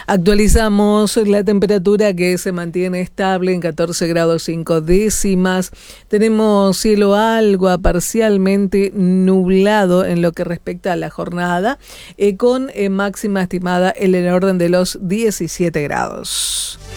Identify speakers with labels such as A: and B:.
A: Actualizamos la temperatura que se mantiene estable en 14 grados 5 décimas. Tenemos cielo algo parcialmente nublado en lo que respecta a la jornada, con máxima estimada en el orden de los 17 grados.